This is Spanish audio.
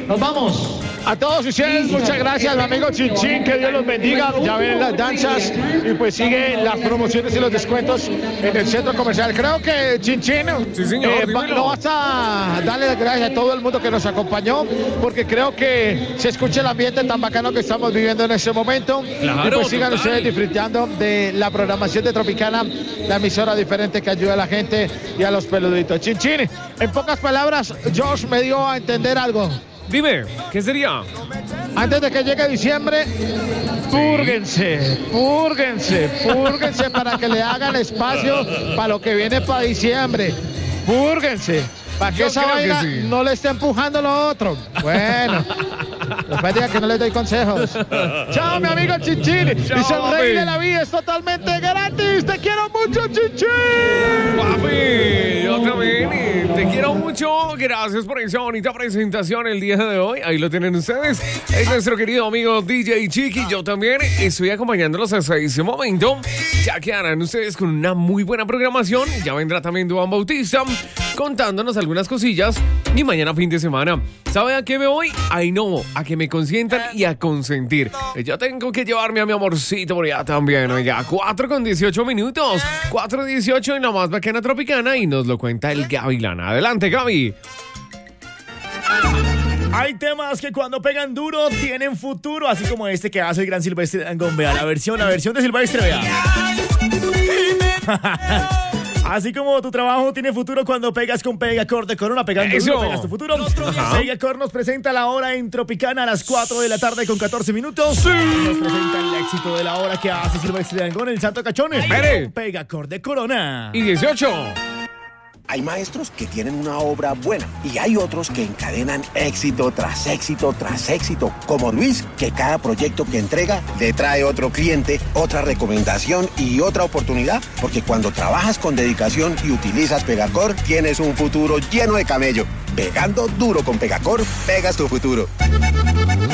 Nos vamos. A todos ustedes, muchas gracias, mi amigo Chinchín, que Dios los bendiga. Ya ven las danzas y pues siguen las promociones y los descuentos en el centro comercial. Creo que Chinchín, sí, señor, no vas a darle las gracias a todo el mundo que nos acompañó, porque creo que se escucha el ambiente tan bacano que estamos viviendo en este momento. Claro, y pues sigan total. ustedes disfrutando de la programación de Tropicana, la emisora diferente que ayuda a la gente y a los peluditos. Chinchín, en pocas palabras, Josh me dio a entender algo. Dime, ¿qué sería? Antes de que llegue diciembre, púrguense para que le hagan espacio para lo que viene para diciembre. Púrguense, para que Yo esa creo que vaina sí. no le esté empujando lo otro. Bueno, después diga que no les doy consejos. Chao, mi amigo Chinchín. Chao, Dice el rey papi. de la vida, es totalmente gratis. Te quiero mucho, Chinchín. Papi, yo también te quiero mucho. Gracias por esa bonita presentación el día de hoy. Ahí lo tienen ustedes. Es nuestro querido amigo DJ Chiqui. Yo también estoy acompañándolos hasta ese momento. Ya quedarán ustedes con una muy buena programación. Ya vendrá también Duan Bautista contándonos algunas cosillas. Y mañana fin de semana, ¿sabe a qué me voy? Ay no, a que me consientan y a consentir. Yo tengo que llevarme a mi amorcito por allá también. Oiga, 4:18 minutos. 4:18 en la más bacana tropicana y nos lo cuenta el Gavilán. Adelante, Gaby. Hay temas que cuando pegan duro tienen futuro, así como este que hace el gran Silvestre Dangond. Vea la versión de Silvestre, vea. Así como tu trabajo tiene futuro cuando pegas con Pegacor de Corona, pegando Eso. duro, pegas tu futuro. Ajá. Pegacor nos presenta la hora en Tropicana a las 4 de la tarde con 14 minutos. Sí. Nos presenta el éxito de la hora que hace Silvestre Dangond, el Santo Cachones. Espere. Pegacor de Corona. Y 18. Hay maestros que tienen una obra buena y hay otros que encadenan éxito tras éxito tras éxito, como Luis, que cada proyecto que entrega le trae otro cliente, otra recomendación y otra oportunidad, porque cuando trabajas con dedicación y utilizas Pegacor, tienes un futuro lleno de camello. Pegando duro con Pegacor, pegas tu futuro.